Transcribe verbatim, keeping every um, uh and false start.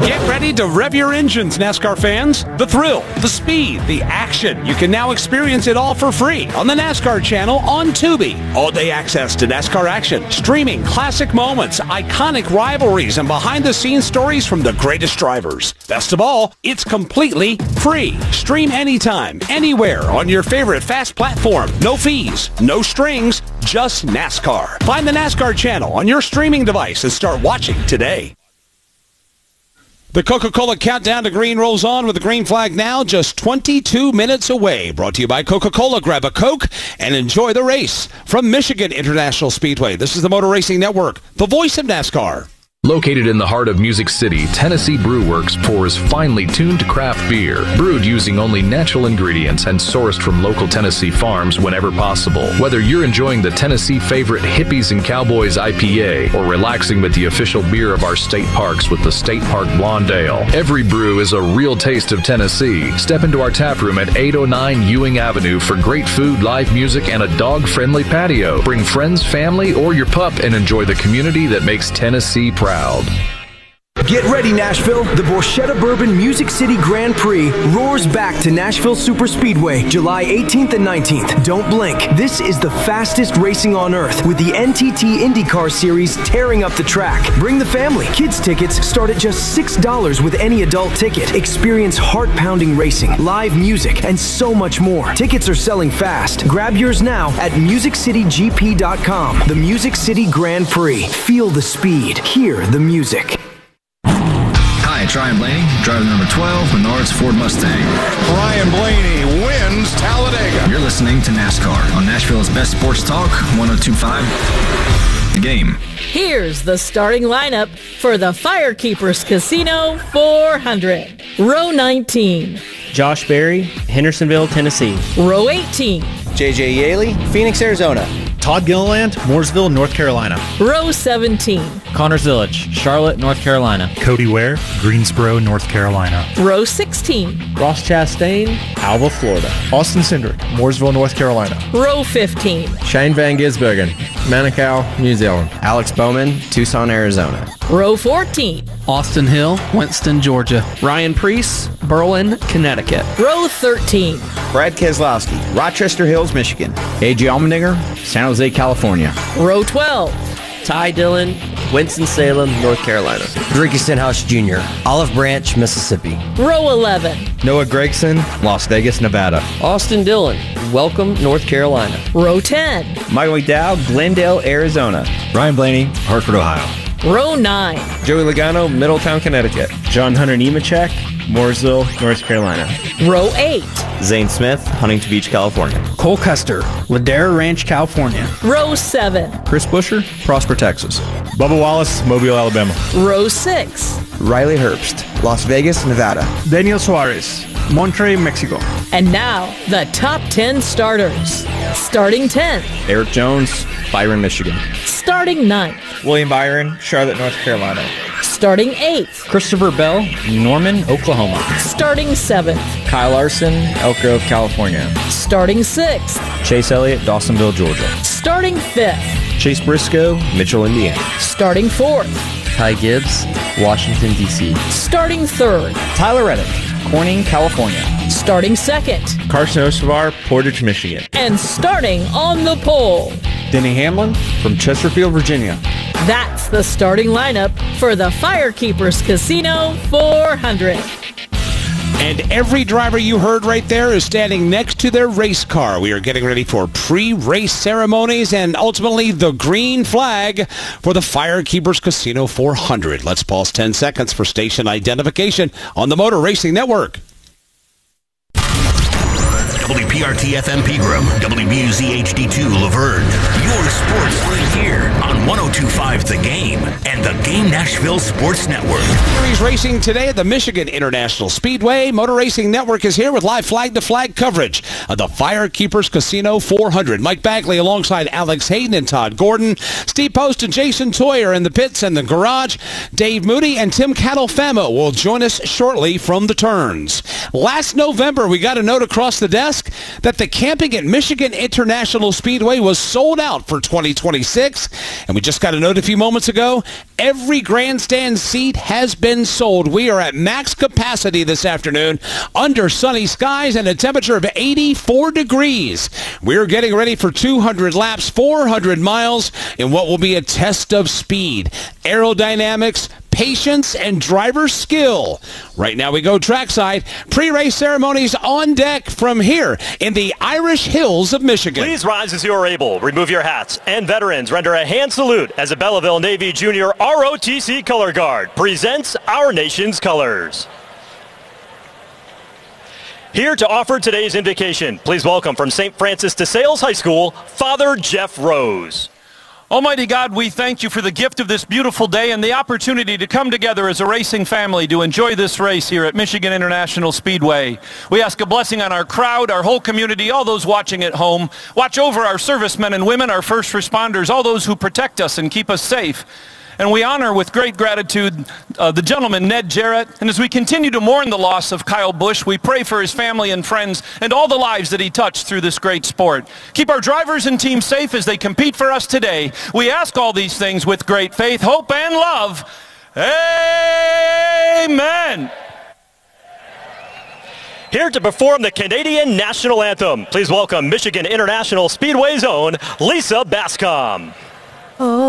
Get ready to rev your engines, NASCAR fans. The thrill, the speed, the action. You can now experience it all for free on the NASCAR channel on Tubi. All-day access to NASCAR action, streaming classic moments, iconic rivalries, and behind-the-scenes stories from the greatest drivers. Best of all, it's completely free. Stream anytime, anywhere on your favorite fast platform. No fees, no strings, just NASCAR. Find the NASCAR channel on your streaming device and start watching today. The Coca-Cola Countdown to Green rolls on with the green flag now just twenty-two minutes away. Brought to you by Coca-Cola. Grab a Coke and enjoy the race. From Michigan International Speedway, this is the Motor Racing Network, the voice of NASCAR. Located in the heart of Music City, Tennessee Brew Works pours finely tuned craft beer, brewed using only natural ingredients and sourced from local Tennessee farms whenever possible. Whether you're enjoying the Tennessee favorite Hippies and Cowboys I P A or relaxing with the official beer of our state parks with the State Park Blonde Ale, every brew is a real taste of Tennessee. Step into our tap room at eight oh nine Ewing Avenue for great food, live music, and a dog-friendly patio. Bring friends, family, or your pup and enjoy the community that makes Tennessee proud. Get ready, Nashville. The Borchetta Bourbon Music City Grand Prix roars back to Nashville Superspeedway, July eighteenth and nineteenth. Don't blink. This is the fastest racing on earth with the N T T IndyCar Series tearing up the track. Bring the family. Kids tickets start at just six dollars with any adult ticket. Experience heart-pounding racing, live music, and so much more. Tickets are selling fast. Grab yours now at music city g p dot com. The Music City Grand Prix. Feel the speed. Hear the music. Hi, it's Ryan Blaney, driver number twelve, Menards Ford Mustang. Ryan Blaney wins Talladega. You're listening to NASCAR on Nashville's best sports talk, one oh two point five, The Game. Here's the starting lineup for the Firekeepers Casino four hundred. Row nineteen. Josh Berry, Hendersonville, Tennessee. Row eighteen. J J Yaley, Phoenix, Arizona. Todd Gilliland, Mooresville, North Carolina. Row seventeen. Connors Village, Charlotte, North Carolina. Cody Ware, Greensboro, North Carolina. Row sixteen. Ross Chastain, Alva, Florida. Austin Cindric, Mooresville, North Carolina. Row fifteen. Shane Van Gisbergen, Manukau, New Zealand. Alex Bowman, Tucson, Arizona. Row fourteen. Austin Hill, Winston, Georgia. Ryan Priest, Berlin, Connecticut. Row thirteen. Brad Keselowski, Rochester Hills, Michigan. A J Allmendinger, San Jose, California. Row twelve. Ty Dillon, Winston-Salem, North Carolina. Ricky Stenhouse Junior, Olive Branch, Mississippi. Row eleven. Noah Gregson, Las Vegas, Nevada. Austin Dillon, Welcome, North Carolina. Row ten. Michael McDowell, Glendale, Arizona. Ryan Blaney, Hartford, Ohio. Row nine. Joey Logano, Middletown, Connecticut. John Hunter Nemechek, Mooresville, North Carolina. Row eight. Zane Smith, Huntington Beach, California. Cole Custer, Ladera Ranch, California. Row seven. Chris Busher, Prosper, Texas. Bubba Wallace, Mobile, Alabama. Row six. Riley Herbst, Las Vegas, Nevada. Daniel Suarez, Monterrey, Mexico. And now, the top ten starters. Starting tenth. Eric Jones, Byron, Michigan. Starting ninth. William Byron, Charlotte, North Carolina. Starting eighth. Christopher Bell, Norman, Oklahoma. Starting seventh. Kyle Larson, Elk Grove, California. Starting sixth. Chase Elliott, Dawsonville, Georgia. Starting fifth. Chase Briscoe, Mitchell, Indiana. Starting fourth. Ty Gibbs, Washington, D C. Starting third. Tyler Reddick, Corning, California. Starting second. Carson Ostovar, Portage, Michigan. And starting on the pole, Denny Hamlin from Chesterfield, Virginia. That's the starting lineup for the Firekeepers Casino four hundred. And every driver you heard right there is standing next to their race car. We are getting ready for pre-race ceremonies and ultimately the green flag for the Firekeepers Casino four hundred. Let's pause ten seconds for station identification on the Motor Racing Network. W P R T F M Pegram, W B U Z H D two Laverne. Your sports right here on one oh two point five The Game and the Game Nashville Sports Network. Series racing today at the Michigan International Speedway. Motor Racing Network is here with live flag-to-flag coverage of the Firekeepers Casino four hundred. Mike Bagley alongside Alex Hayden and Todd Gordon. Steve Post and Jason Toyer in the pits and the garage. Dave Moody and Tim Catalfamo will join us shortly from the turns. Last November, we got a note across the desk ask that the camping at Michigan International Speedway was sold out for twenty twenty-six. And we just got a note a few moments ago, every grandstand seat has been sold. We are at max capacity this afternoon under sunny skies and a temperature of eighty-four degrees. We're getting ready for two hundred laps, four hundred miles in what will be a test of speed, aerodynamics, patience, and driver skill. Right now we go trackside. Pre-race ceremonies on deck from here in the Irish Hills of Michigan. Please rise as you are able. Remove your hats. And veterans, render a hand salute as the Belleville Navy Junior R O T C Color Guard presents our nation's colors. Here to offer today's invocation, please welcome from Saint Francis de Sales High School, Father Jeff Rose. Almighty God, we thank you for the gift of this beautiful day and the opportunity to come together as a racing family to enjoy this race here at Michigan International Speedway. We ask a blessing on our crowd, our whole community, all those watching at home. Watch over our servicemen and women, our first responders, all those who protect us and keep us safe. And we honor with great gratitude uh, the gentleman Ned Jarrett. And as we continue to mourn the loss of Kyle Busch, we pray for his family and friends and all the lives that he touched through this great sport. Keep our drivers and team safe as they compete for us today. We ask all these things with great faith, hope, and love. Amen. Here to perform the Canadian National Anthem, please welcome Michigan International Speedway's own Lisa Bascom. Oh.